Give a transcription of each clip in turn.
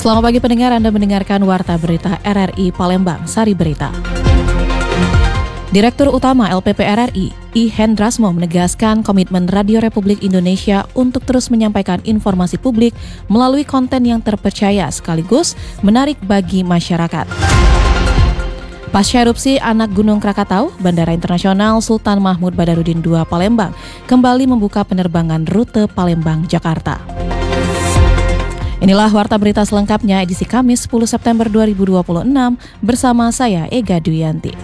Selamat pagi pendengar, Anda mendengarkan Warta Berita RRI Palembang, Sari Berita. Direktur Utama LPP RRI, I. Hendrasmo menegaskan komitmen Radio Republik Indonesia untuk terus menyampaikan informasi publik melalui konten yang terpercaya sekaligus menarik bagi masyarakat. Pasca erupsi anak Gunung Krakatau, Bandara Internasional Sultan Mahmud Badarudin II Palembang kembali membuka penerbangan rute Palembang-Jakarta. Inilah Warta Berita selengkapnya edisi Kamis 10 September 2026 bersama saya Ega Duyanti.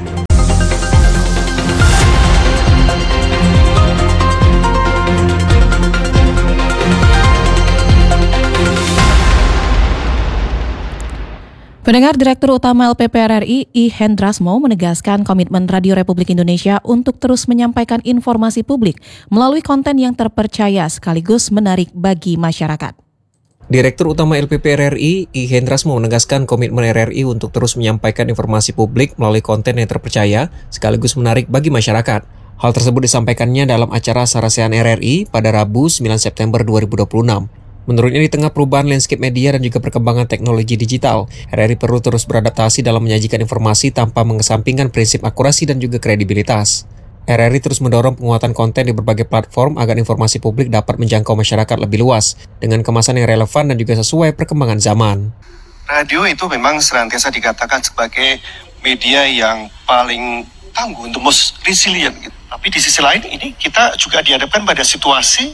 Pendengar, Direktur Utama LPP RRI, I. Hendrasmo menegaskan komitmen Radio Republik Indonesia untuk terus menyampaikan informasi publik melalui konten yang terpercaya sekaligus menarik bagi masyarakat. Direktur Utama LPP RRI, I. Hendrasmo menegaskan komitmen RRI untuk terus menyampaikan informasi publik melalui konten yang terpercaya sekaligus menarik bagi masyarakat. Hal tersebut disampaikannya dalam acara Sarasehan RRI pada Rabu 9 September 2026. Menurutnya, di tengah perubahan landscape media dan juga perkembangan teknologi digital, RRI perlu terus beradaptasi dalam menyajikan informasi tanpa mengesampingkan prinsip akurasi dan juga kredibilitas. RRI terus mendorong penguatan konten di berbagai platform agar informasi publik dapat menjangkau masyarakat lebih luas dengan kemasan yang relevan dan juga sesuai perkembangan zaman. Radio itu memang senantiasa dikatakan sebagai media yang paling tangguh, the most resilient. Tapi di sisi lain ini kita juga dihadapkan pada situasi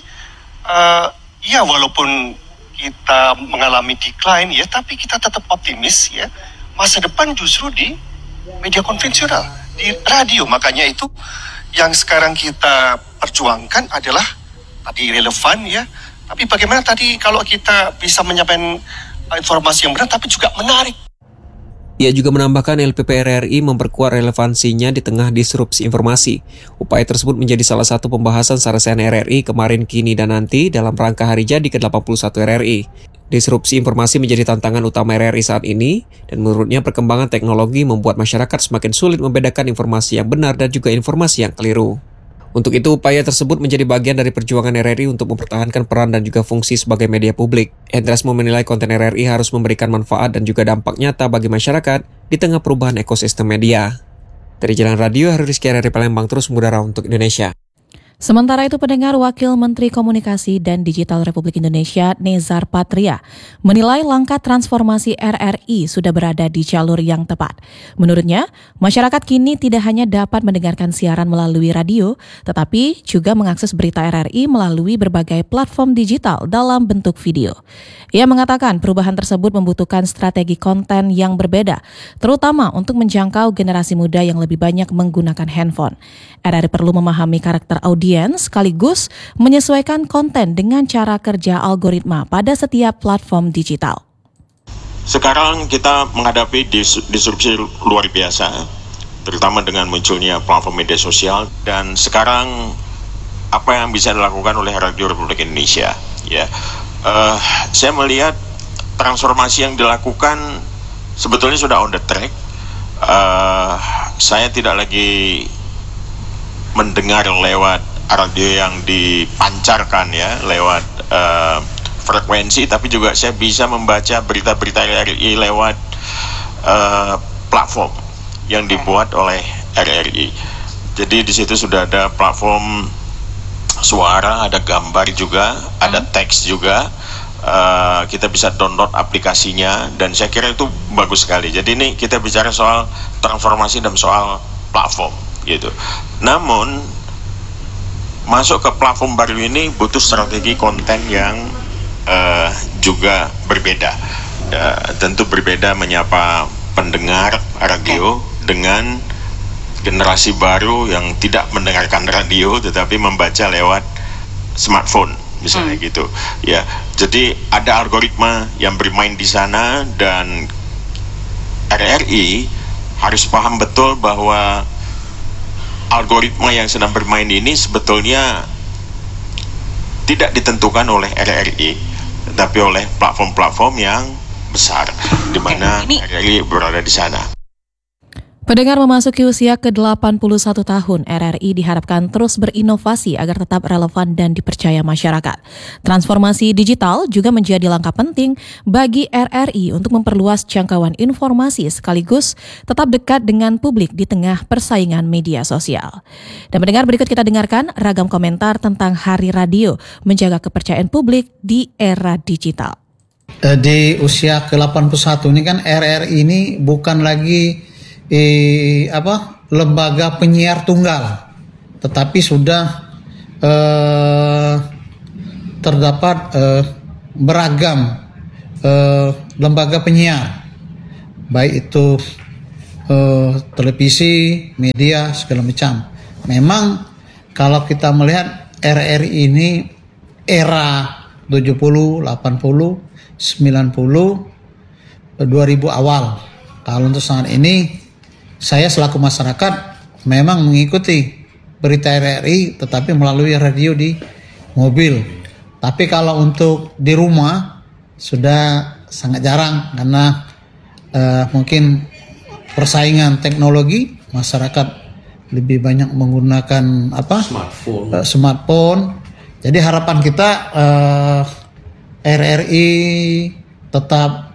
ya, walaupun kita mengalami decline ya, tapi kita tetap optimis ya. Masa depan justru di media konvensional, di radio. Makanya itu yang sekarang kita perjuangkan adalah tadi relevan ya. Tapi bagaimana tadi kalau kita bisa menyampaikan informasi yang benar tapi juga menarik. Ia juga menambahkan LPP RRI memperkuat relevansinya di tengah disrupsi informasi. Upaya tersebut menjadi salah satu pembahasan Sarasehan RRI kemarin, kini, dan nanti dalam rangka hari jadi ke-81 RRI. Disrupsi informasi menjadi tantangan utama RRI saat ini, dan menurutnya perkembangan teknologi membuat masyarakat semakin sulit membedakan informasi yang benar dan juga informasi yang keliru. Untuk itu, upaya tersebut menjadi bagian dari perjuangan RRI untuk mempertahankan peran dan juga fungsi sebagai media publik. Hendrasmo menilai konten RRI harus memberikan manfaat dan juga dampak nyata bagi masyarakat di tengah perubahan ekosistem media. Dari Jalan Radio, Hari Rizky RRI Palembang terus mengudara untuk Indonesia. Sementara itu, pendengar, Wakil Menteri Komunikasi dan Digital Republik Indonesia, Nezar Patria, menilai langkah transformasi RRI sudah berada di jalur yang tepat. Menurutnya, masyarakat kini tidak hanya dapat mendengarkan siaran melalui radio, tetapi juga mengakses berita RRI melalui berbagai platform digital dalam bentuk video. Ia mengatakan perubahan tersebut membutuhkan strategi konten yang berbeda, terutama untuk menjangkau generasi muda yang lebih banyak menggunakan handphone. RRI perlu memahami karakter audiens sekaligus menyesuaikan konten dengan cara kerja algoritma pada setiap platform digital. Sekarang kita menghadapi disrupsi luar biasa, terutama dengan munculnya platform media sosial, dan sekarang apa yang bisa dilakukan oleh Radio Republik Indonesia, ya. Saya melihat transformasi yang dilakukan sebetulnya sudah on the track. Saya tidak lagi mendengar lewat radio yang dipancarkan ya, lewat frekuensi, tapi juga saya bisa membaca berita-berita RRI lewat platform yang dibuat oleh RRI. Jadi di situ sudah ada platform suara, ada gambar juga, ada teks juga. Kita bisa download aplikasinya dan saya kira itu bagus sekali. Jadi ini kita bicara soal transformasi dan soal platform gitu. Namun masuk ke platform baru ini butuh strategi konten yang juga berbeda. Tentu berbeda menyapa pendengar radio dengan generasi baru yang tidak mendengarkan radio tetapi membaca lewat smartphone misalnya gitu. Ya, jadi ada algoritma yang bermain di sana dan RRI harus paham betul bahwa algoritma yang sedang bermain ini sebetulnya tidak ditentukan oleh RRI tetapi oleh platform-platform yang besar di mana RRI berada di sana. Pendengar memasuki usia ke-81 tahun, RRI diharapkan terus berinovasi agar tetap relevan dan dipercaya masyarakat. Transformasi digital juga menjadi langkah penting bagi RRI untuk memperluas jangkauan informasi sekaligus tetap dekat dengan publik di tengah persaingan media sosial. Dan pendengar, berikut kita dengarkan ragam komentar tentang Hari Radio menjaga kepercayaan publik di era digital. Di usia ke-81 ini kan RRI ini bukan lagi lembaga penyiar tunggal, tetapi sudah terdapat beragam lembaga penyiar, baik itu televisi, media, segala macam. Memang kalau kita melihat RRI ini era 70, 80, 90, 2000 awal. Kalau untuk saat ini saya selaku masyarakat memang mengikuti berita RRI tetapi melalui radio di mobil. Tapi kalau untuk di rumah sudah sangat jarang karena mungkin persaingan teknologi, masyarakat lebih banyak menggunakan smartphone. Jadi harapan kita RRI tetap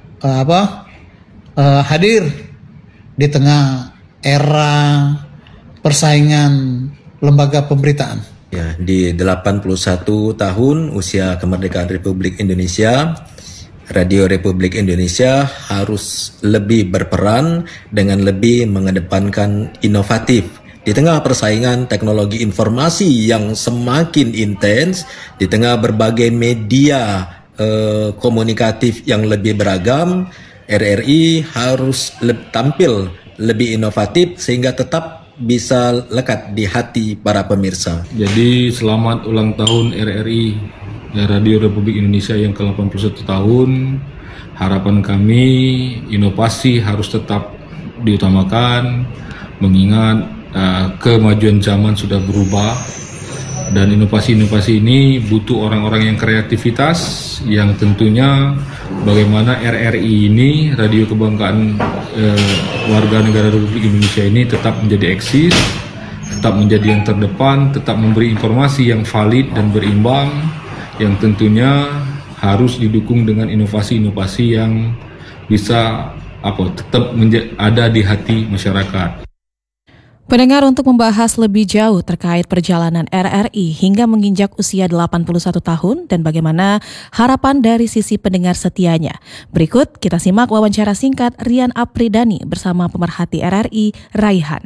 hadir di tengah era persaingan lembaga pemberitaan. Ya, di 81 tahun usia kemerdekaan Republik Indonesia, Radio Republik Indonesia harus lebih berperan dengan lebih mengedepankan inovatif. Di tengah persaingan teknologi informasi yang semakin intens, di tengah berbagai media komunikatif yang lebih beragam, RRI harus tampil lebih inovatif sehingga tetap bisa lekat di hati para pemirsa. Jadi selamat ulang tahun RRI, Radio Republik Indonesia yang ke-81 tahun. Harapan kami inovasi harus tetap diutamakan, mengingat kemajuan zaman sudah berubah. Dan inovasi-inovasi ini butuh orang-orang yang kreativitas, yang tentunya bagaimana RRI ini, radio kebanggaan warga negara Republik Indonesia ini tetap menjadi eksis, tetap menjadi yang terdepan, tetap memberi informasi yang valid dan berimbang, yang tentunya harus didukung dengan inovasi-inovasi yang bisa tetap ada di hati masyarakat. Pendengar, untuk membahas lebih jauh terkait perjalanan RRI hingga menginjak usia 81 tahun dan bagaimana harapan dari sisi pendengar setianya. Berikut kita simak wawancara singkat Rian Apridani bersama pemerhati RRI, Raihan.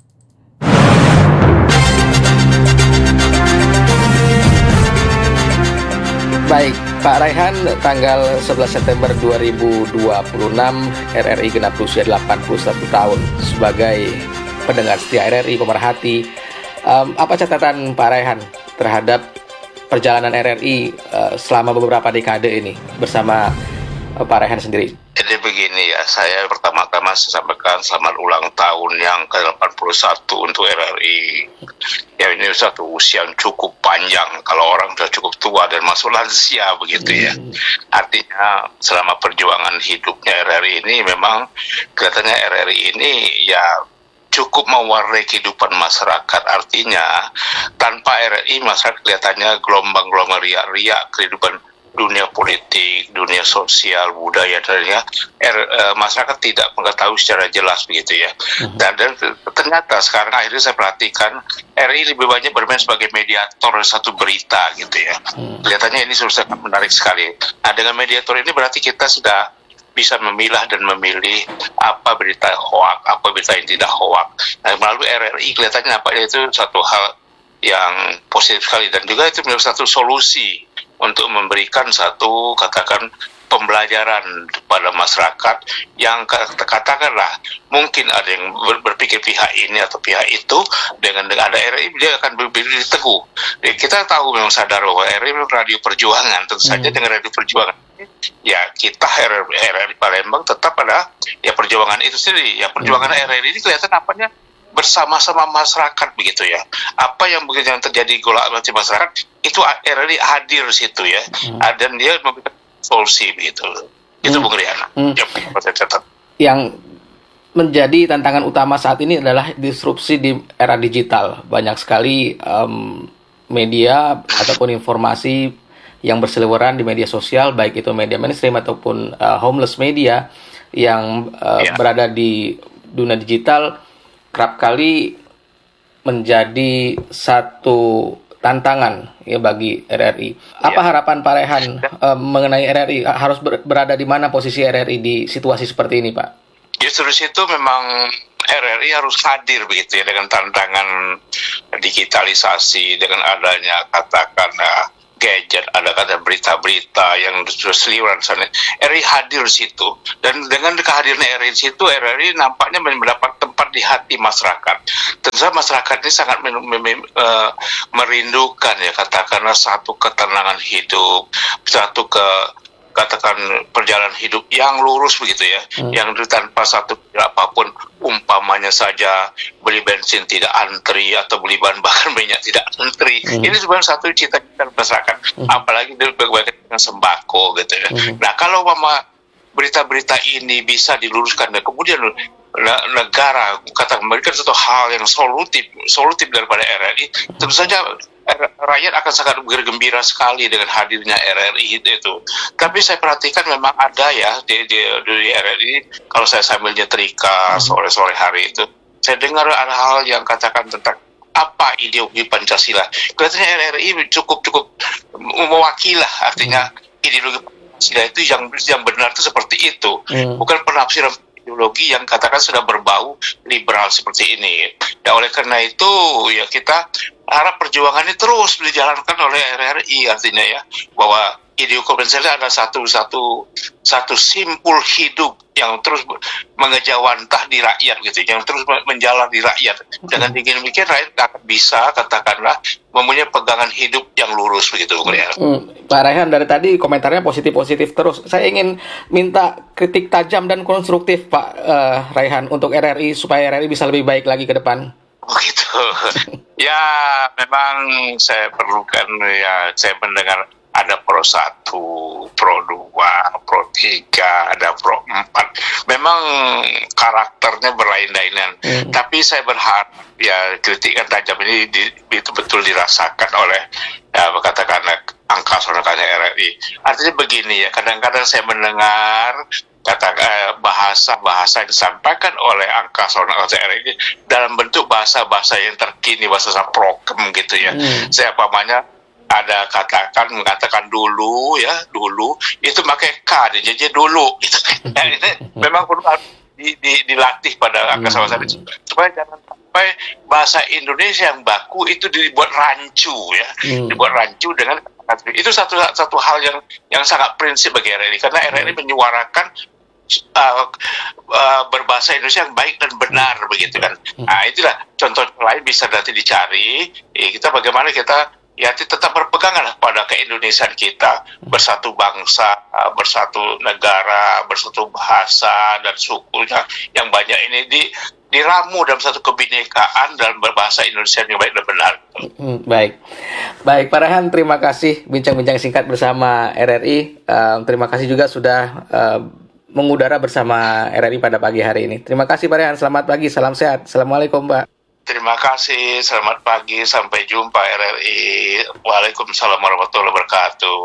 Baik, Pak Raihan, tanggal 11 September 2026 RRI genap berusia 81 tahun. Sebagai pendengar setia RRI, pemerhati, apa catatan Pak Raihan terhadap perjalanan RRI selama beberapa dekade ini bersama Pak Raihan sendiri? Jadi begini ya, saya pertama-tama sampaikan selamat ulang tahun yang ke-81 untuk RRI. Ya, ini satu usia yang cukup panjang kalau orang sudah cukup tua dan masuk lansia begitu ya. Artinya selama perjuangan hidupnya RRI ini memang kelihatannya RRI ini ya cukup mewarnai kehidupan masyarakat. Artinya tanpa RRI masyarakat kelihatannya gelombang-gelombang riak-riak kehidupan dunia politik, dunia sosial, budaya, dan masyarakat tidak mengetahui secara jelas begitu ya. Dan ternyata sekarang akhirnya saya perhatikan RRI lebih banyak bermain sebagai mediator satu berita gitu ya. Kelihatannya ini sudah sangat menarik sekali. Nah, dengan mediator ini berarti kita sudah bisa memilah dan memilih apa berita hoak, apa berita yang tidak hoak. Nah, melalui RRI kelihatannya nampaknya itu satu hal yang positif sekali, dan juga itu menjadi satu solusi untuk memberikan satu katakan pembelajaran kepada masyarakat yang katakanlah mungkin ada yang berpikir pihak ini atau pihak itu, dengan ada RRI dia akan berdiri teguh. Jadi kita tahu memang sadar bahwa RRI radio perjuangan, tentu saja dengan radio perjuangan ya kita RRI Palembang tetap ada ya perjuangan itu sendiri. Ya perjuangan RRI ini kelihatan apanya bersama-sama masyarakat begitu ya. Apa yang begitu yang terjadi golak masyarakat itu RRI hadir di situ ya. Dan dia memberikan solusi begitu. Itu Bung Riana. Yang menjadi tantangan utama saat ini adalah disrupsi di era digital. Banyak sekali media ataupun informasi yang berseliweran di media sosial, baik itu media mainstream ataupun homeless media yang berada di dunia digital, kerap kali menjadi satu tantangan ya bagi RRI. Apa harapan Pak Rehan mengenai RRI? Harus berada di mana posisi RRI di situasi seperti ini, Pak? Justru situ memang RRI harus hadir begitu ya, dengan tantangan digitalisasi, dengan adanya katakan gadget, ada kata berita-berita yang berseliweran sana. RRI hadir di situ, dan dengan kehadiran RRI di situ, RRI nampaknya mendapat tempat di hati masyarakat. Tentu saja masyarakat ini sangat merindukan ya, katakanlah satu ketenangan hidup, satu katakan perjalanan hidup yang lurus begitu ya, yang tanpa satu apapun, umpamanya saja beli bensin tidak antri atau beli bahan bakar minyak tidak antri. Ini sebenarnya satu cita-cita masyarakat, apalagi berkaitan dengan sembako gitu ya. Nah, kalau berita-berita ini bisa diluruskan dan kemudian negara katakan memberikan satu hal yang solutif daripada RRI, tentu saja rakyat akan sangat bergembira sekali dengan hadirnya RRI itu. Tapi saya perhatikan memang ada ya di RRI, kalau saya sambil nyetrika sore-sore hari itu, saya dengar ada hal yang katakan tentang apa ideologi Pancasila. Kelihatannya RRI cukup mewakili, artinya ideologi Pancasila itu yang benar itu seperti itu, bukan penafsiran ideologi yang katakan sudah berbau liberal seperti ini. Ya, oleh karena itu ya kita harap perjuangan ini terus dijalankan oleh RRI, artinya ya bahwa ideologi Pancasila ada satu simpul hidup yang terus mengejawantah di rakyat gitu, yang terus menjalar di rakyat. Dengan demikian rakyat akan bisa katakanlah mempunyai pegangan hidup yang lurus begitu, Bung Rehan. Pak Rehan dari tadi komentarnya positif terus. Saya ingin minta kritik tajam dan konstruktif Pak Rehan untuk RRI supaya RRI bisa lebih baik lagi ke depan. Oh gitu. Ya memang saya perlukan ya, saya mendengar ada Pro 1, Pro 2, Pro 3, ada Pro 4. Memang karakternya berlain-lainan. Tapi saya berharap ya kritikan tajam ini betul-betul dirasakan oleh ya katakanlah angkasa RRI. Artinya begini ya, kadang-kadang saya mendengar bahasa yang disampaikan oleh angkasa RRI dalam bentuk bahasa yang terkini, bahasa prokem gitu ya. Saya pamannya ada mengatakan dulu itu pakai K jadi dulu gitu. Ini memang perlu dilatih pada angkasa supaya jangan sampai bahasa Indonesia yang baku itu dibuat rancu ya, dibuat rancu dengan itu satu hal yang sangat prinsip bagi RRI, karena RRI menyuarakan berbahasa Indonesia yang baik dan benar begitu kan. Nah, itulah contoh lain bisa nanti dicari. Bagaimana kita ya tetap berpeganglah pada keindonesiaan kita, bersatu bangsa, bersatu negara, bersatu bahasa dan sukunya yang banyak ini diramu dalam satu kebinekaan dalam berbahasa Indonesia yang baik dan benar. Baik Pak Rehan, terima kasih bincang-bincang singkat bersama RRI. Terima kasih juga sudah mengudara bersama RRI pada pagi hari ini. Terima kasih Pak Rehan, selamat pagi, salam sehat. Assalamualaikum Pak. Terima kasih, selamat pagi, sampai jumpa RRI. Waalaikumsalam warahmatullahi wabarakatuh.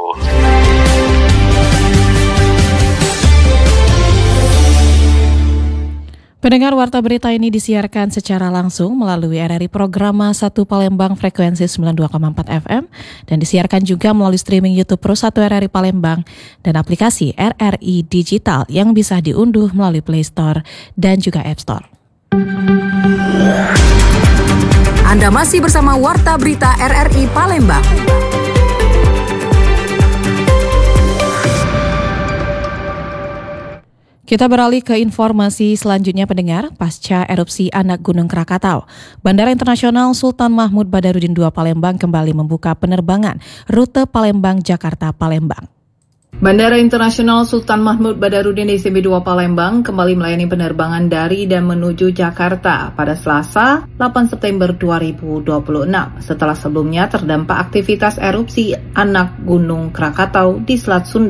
Pendengar, warta berita ini disiarkan secara langsung melalui RRI Programa 1 Palembang frekuensi 92,4 FM dan disiarkan juga melalui streaming YouTube Pro 1 RRI Palembang dan aplikasi RRI Digital yang bisa diunduh melalui Play Store dan juga App Store. Anda masih bersama Warta Berita RRI Palembang. Kita beralih ke informasi selanjutnya, pendengar. Pasca erupsi anak Gunung Krakatau, Bandara Internasional Sultan Mahmud Badarudin II Palembang kembali membuka penerbangan rute Palembang-Jakarta-Palembang. Bandara Internasional Sultan Mahmud Badarudin ICB 2 Palembang kembali melayani penerbangan dari dan menuju Jakarta pada Selasa 8 September 2026 setelah sebelumnya terdampak aktivitas erupsi anak Gunung Krakatau di Selat Sunda.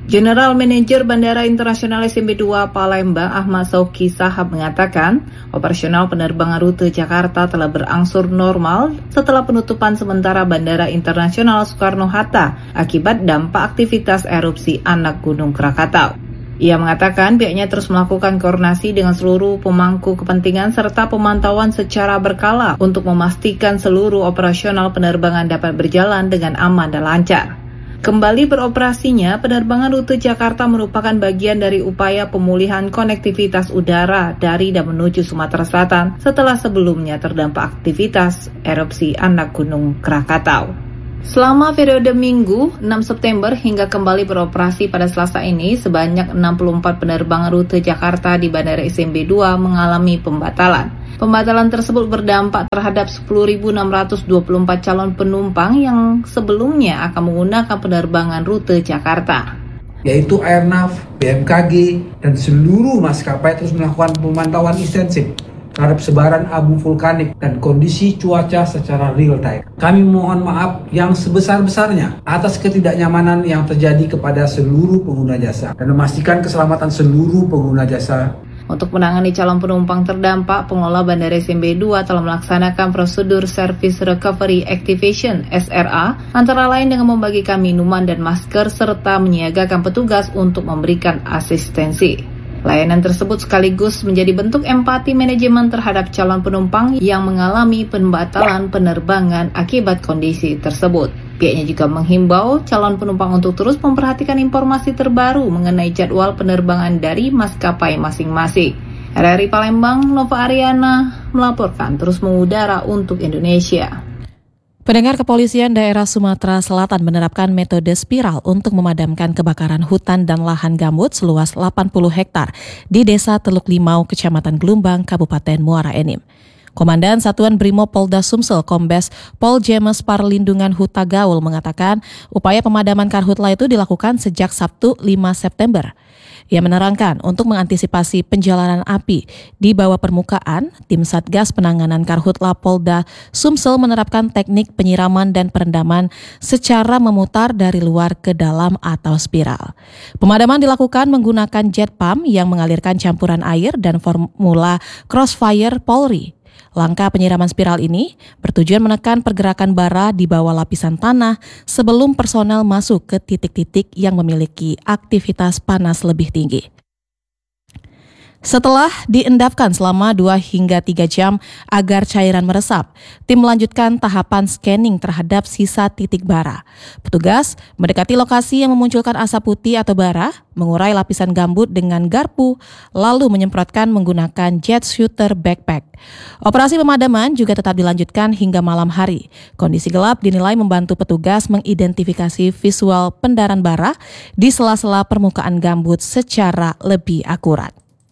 General Manager Bandara Internasional SMB 2 Palembang Ahmad Sauki Sahab mengatakan, operasional penerbangan rute Jakarta telah berangsur normal setelah penutupan sementara Bandara Internasional Soekarno-Hatta akibat dampak aktivitas erupsi anak Gunung Krakatau. Ia mengatakan pihaknya terus melakukan koordinasi dengan seluruh pemangku kepentingan serta pemantauan secara berkala untuk memastikan seluruh operasional penerbangan dapat berjalan dengan aman dan lancar. Kembali beroperasinya, penerbangan rute Jakarta merupakan bagian dari upaya pemulihan konektivitas udara dari dan menuju Sumatera Selatan setelah sebelumnya terdampak aktivitas erupsi anak Gunung Krakatau. Selama periode Minggu 6 September hingga kembali beroperasi pada Selasa ini, sebanyak 64 penerbangan rute Jakarta di Bandara SMB 2 mengalami pembatalan. Pembatalan tersebut berdampak terhadap 10.624 calon penumpang yang sebelumnya akan menggunakan penerbangan rute Jakarta. Yaitu Airnav, BMKG, dan seluruh maskapai terus melakukan pemantauan intensif terhadap sebaran abu vulkanik dan kondisi cuaca secara real time. Kami mohon maaf yang sebesar-besarnya atas ketidaknyamanan yang terjadi kepada seluruh pengguna jasa dan memastikan keselamatan seluruh pengguna jasa. Untuk menangani calon penumpang terdampak, pengelola Bandara SMB 2 telah melaksanakan prosedur Service Recovery Activation (SRA), antara lain dengan membagikan minuman dan masker serta menyiagakan petugas untuk memberikan asistensi. Layanan tersebut sekaligus menjadi bentuk empati manajemen terhadap calon penumpang yang mengalami pembatalan penerbangan akibat kondisi tersebut. Pihaknya juga menghimbau calon penumpang untuk terus memperhatikan informasi terbaru mengenai jadwal penerbangan dari maskapai masing-masing. RRI Palembang, Nova Ariana melaporkan terus mengudara untuk Indonesia. Pendengar, kepolisian daerah Sumatera Selatan menerapkan metode spiral untuk memadamkan kebakaran hutan dan lahan gambut seluas 80 hektar di Desa Teluk Limau, Kecamatan Gelumbang, Kabupaten Muara Enim. Komandan Satuan Brimob Polda Sumsel, Kombes Pol James Parlindungan Huta Gaul mengatakan upaya pemadaman karhutla itu dilakukan sejak Sabtu 5 September. Ia menerangkan untuk mengantisipasi penjalanan api di bawah permukaan, tim Satgas Penanganan Karhutla Polda Sumsel menerapkan teknik penyiraman dan perendaman secara memutar dari luar ke dalam atau spiral. Pemadaman dilakukan menggunakan jet pump yang mengalirkan campuran air dan formula Crossfire Polri. Langkah penyiraman spiral ini bertujuan menekan pergerakan bara di bawah lapisan tanah sebelum personel masuk ke titik-titik yang memiliki aktivitas panas lebih tinggi. Setelah diendapkan selama 2 hingga 3 jam agar cairan meresap, tim melanjutkan tahapan scanning terhadap sisa titik bara. Petugas mendekati lokasi yang memunculkan asap putih atau bara, mengurai lapisan gambut dengan garpu, lalu menyemprotkan menggunakan jet shooter backpack. Operasi pemadaman juga tetap dilanjutkan hingga malam hari. Kondisi gelap dinilai membantu petugas mengidentifikasi visual pendaran bara di sela-sela permukaan gambut secara lebih akurat.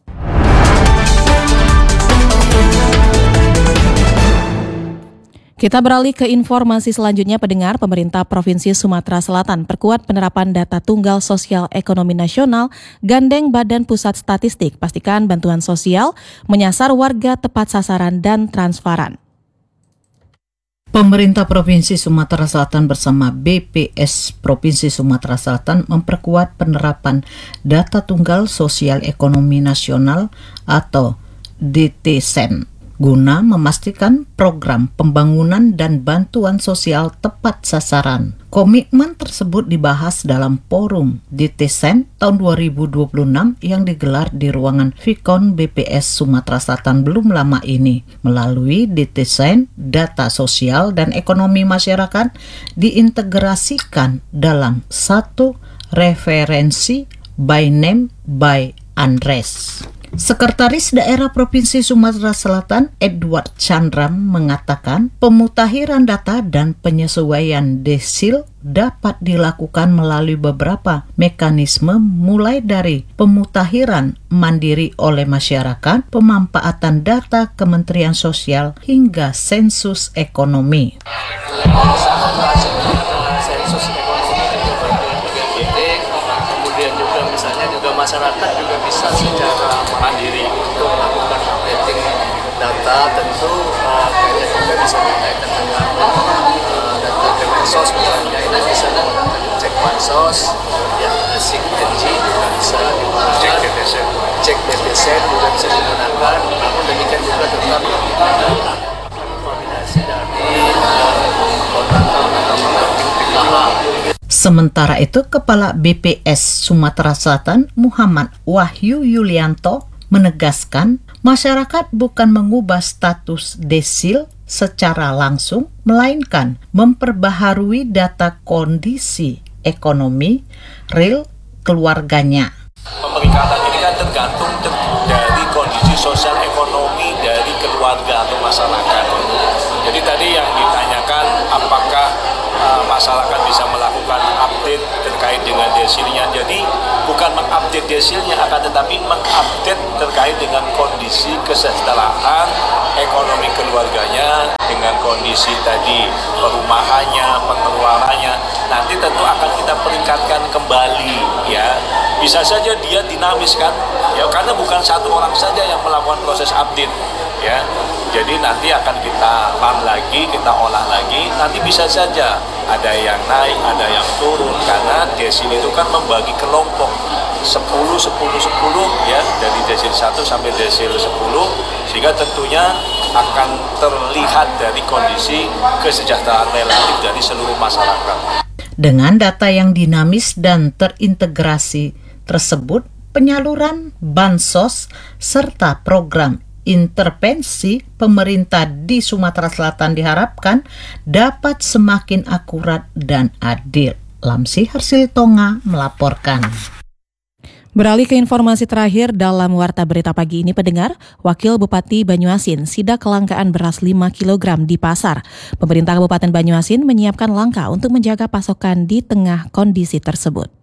Kita beralih ke informasi selanjutnya, pendengar. Pemerintah Provinsi Sumatera Selatan perkuat penerapan data tunggal sosial ekonomi nasional, gandeng Badan Pusat Statistik, pastikan bantuan sosial menyasar warga tepat sasaran dan transparan. Pemerintah Provinsi Sumatera Selatan bersama BPS Provinsi Sumatera Selatan memperkuat penerapan data tunggal sosial ekonomi nasional atau DTSEN guna memastikan program pembangunan dan bantuan sosial tepat sasaran. Komitmen tersebut dibahas dalam forum DTSEN tahun 2026 yang digelar di ruangan Vikon BPS Sumatera Selatan belum lama ini. Melalui DTSEN, data sosial dan ekonomi masyarakat diintegrasikan dalam satu referensi by name by address. Sekretaris Daerah Provinsi Sumatera Selatan Edward Chandra mengatakan pemutahiran data dan penyesuaian desil dapat dilakukan melalui beberapa mekanisme mulai dari pemutahiran mandiri oleh masyarakat, pemanfaatan data Kementerian Sosial hingga sensus ekonomi. Kemudian juga misalnya masyarakat juga bisa secara mandiri untuk melakukan updating data, tentu kayaknya juga bisa berkaitan dengan data Kemensos misalnya, ini bisa melakukan cek bansos yang sinergi juga bisa digunakan, cek DPS juga bisa digunakan, namun demikian juga tetap kombinasi dari Sementara itu, Kepala BPS Sumatera Selatan Muhammad Wahyu Yulianto menegaskan masyarakat bukan mengubah status desil secara langsung, melainkan memperbaharui data kondisi ekonomi real keluarganya. Pemerikatan ini kan tergantung dari kondisi sosial ekonomi dari keluarga atau masyarakat. Jadi tadi yang ditanyakan apakah masyarakat bisa melakukan update terkait dengan desilnya. Jadi bukan mengupdate desilnya, akan tetapi mengupdate terkait dengan kondisi kesejahteraan ekonomi keluarganya, dengan kondisi tadi perumahannya, pengeluarannya. Nanti tentu akan kita peringkatkan kembali, ya. Bisa saja dia dinamis kan, ya, karena bukan satu orang saja yang melakukan proses update, ya. Jadi nanti akan kita run lagi, kita olah lagi. Nanti bisa saja ada yang naik, ada yang turun, karena desil itu kan membagi kelompok 10 ya, dari desil 1 sampai desil 10, sehingga tentunya akan terlihat dari kondisi kesejahteraan relatif dari seluruh masyarakat. Dengan data yang dinamis dan terintegrasi tersebut, penyaluran bansos serta program intervensi pemerintah di Sumatera Selatan diharapkan dapat semakin akurat dan adil. Lamsi Harsiltonga melaporkan. Beralih ke informasi terakhir dalam Warta Berita pagi ini, pendengar, Wakil Bupati Banyuasin sidak kelangkaan beras 5 kg di pasar. Pemerintah Kabupaten Banyuasin menyiapkan langkah untuk menjaga pasokan di tengah kondisi tersebut.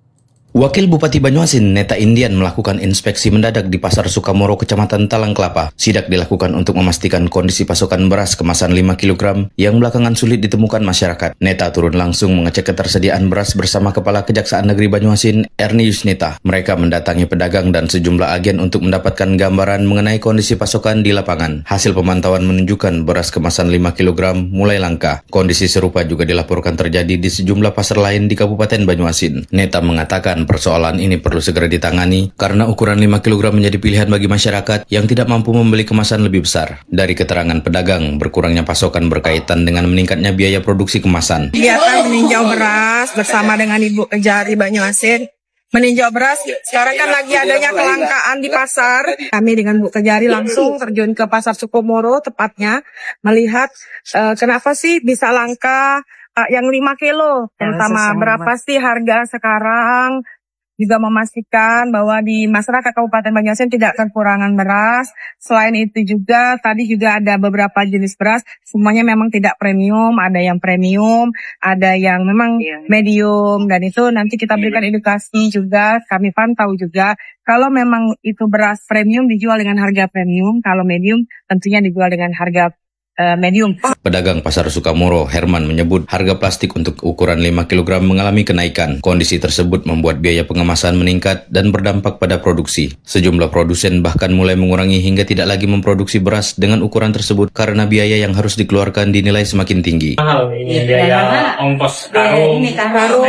Wakil Bupati Banyuasin, Neta Indian, melakukan inspeksi mendadak di Pasar Sukamoro, Kecamatan Talang Kelapa. Sidak dilakukan untuk memastikan kondisi pasokan beras kemasan 5 kg yang belakangan sulit ditemukan masyarakat. Neta turun langsung mengecek ketersediaan beras bersama Kepala Kejaksaan Negeri Banyuasin, Erni Yusnita. Mereka mendatangi pedagang dan sejumlah agen untuk mendapatkan gambaran mengenai kondisi pasokan di lapangan. Hasil pemantauan menunjukkan beras kemasan 5 kg mulai langka. Kondisi serupa juga dilaporkan terjadi di sejumlah pasar lain di Kabupaten Banyuasin. Neta mengatakan persoalan ini perlu segera ditangani karena ukuran 5 kg menjadi pilihan bagi masyarakat yang tidak mampu membeli kemasan lebih besar. Dari keterangan pedagang, berkurangnya pasokan berkaitan dengan meningkatnya biaya produksi kemasan. Kegiatan meninjau beras bersama dengan Ibu Kejari Banyuasin. Meninjau beras, sekarang kan lagi adanya kelangkaan di pasar. Kami dengan Bu Kejari langsung terjun ke Pasar Sukamoro tepatnya, melihat kenapa sih bisa langka yang 5 kilo, terutama berapa sih harga sekarang. Juga memastikan bahwa di masyarakat Kabupaten Banyuasin tidak kekurangan beras. Selain itu juga, tadi juga ada beberapa jenis beras, semuanya memang tidak premium, ada yang premium, ada yang memang medium, dan itu nanti kita berikan edukasi juga, kami pantau juga. Kalau memang itu beras premium dijual dengan harga premium, kalau medium tentunya dijual dengan harga medium. Pedagang Pasar Sukamoro, Herman, menyebut harga plastik untuk ukuran 5 kg mengalami kenaikan. Kondisi tersebut membuat biaya pengemasan meningkat dan berdampak pada produksi. Sejumlah produsen bahkan mulai mengurangi hingga tidak lagi memproduksi beras dengan ukuran tersebut karena biaya yang harus dikeluarkan dinilai semakin tinggi. Mahal ini biaya ongkos karung. Ini karung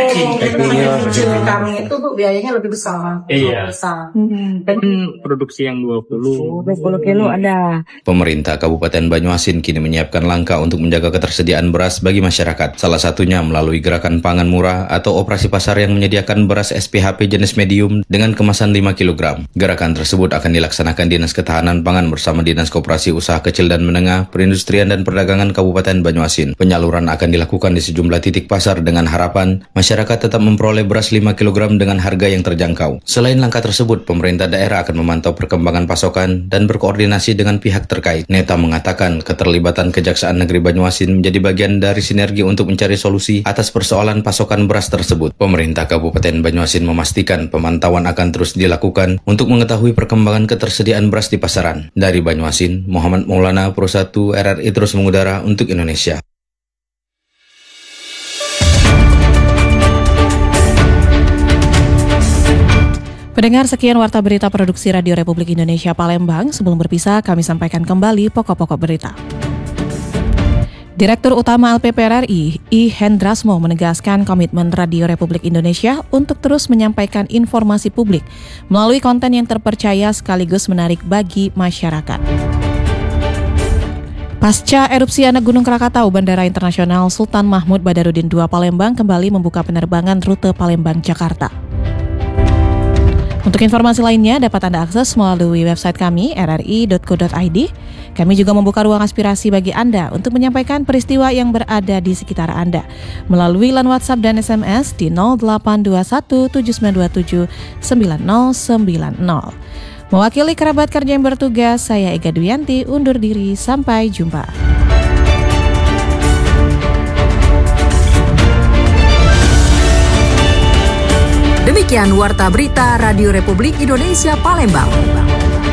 itu Bu biayanya lebih besar. Iya. Produksi yang 20 kilo ada. Pemerintah Kabupaten Banyuasin kini menyiapkan langkah untuk menjaga ketersediaan beras bagi masyarakat. Salah satunya melalui Gerakan Pangan Murah atau operasi pasar yang menyediakan beras SPHP jenis medium dengan kemasan 5 kg. Gerakan tersebut akan dilaksanakan Dinas Ketahanan Pangan bersama Dinas Koperasi Usaha Kecil dan Menengah, Perindustrian dan Perdagangan Kabupaten Banyuasin. Penyaluran akan dilakukan di sejumlah titik pasar dengan harapan masyarakat tetap memperoleh beras 5 kg dengan harga yang terjangkau. Selain langkah tersebut, pemerintah daerah akan memantau perkembangan pasokan dan berkoordinasi dengan pihak terkait. Neta mengatakan keterlibatan Kejaksaan Negeri Banyuasin menjadi bagian dari sinergi untuk mencari solusi atas persoalan pasokan beras tersebut. Pemerintah Kabupaten Banyuasin memastikan pemantauan akan terus dilakukan untuk mengetahui perkembangan ketersediaan beras di pasaran. Dari Banyuasin, Muhammad Maulana, Pro 1 RRI terus mengudara untuk Indonesia. Pendengar, sekian Warta Berita Produksi Radio Republik Indonesia Palembang. Sebelum berpisah, kami sampaikan kembali pokok-pokok berita. Direktur Utama LPP RRI, I. Hendrasmo menegaskan komitmen Radio Republik Indonesia untuk terus menyampaikan informasi publik melalui konten yang terpercaya sekaligus menarik bagi masyarakat. Pasca erupsi anak Gunung Krakatau, Bandara Internasional Sultan Mahmud Badarudin II Palembang kembali membuka penerbangan rute Palembang-Jakarta. Untuk informasi lainnya dapat Anda akses melalui website kami rri.co.id. Kami juga membuka ruang aspirasi bagi Anda untuk menyampaikan peristiwa yang berada di sekitar Anda melalui line WhatsApp dan SMS di 0821 7927 9090. Mewakili kerabat kerja yang bertugas, saya Ega Duyanti undur diri, sampai jumpa. Demikian Warta Berita Radio Republik Indonesia Palembang.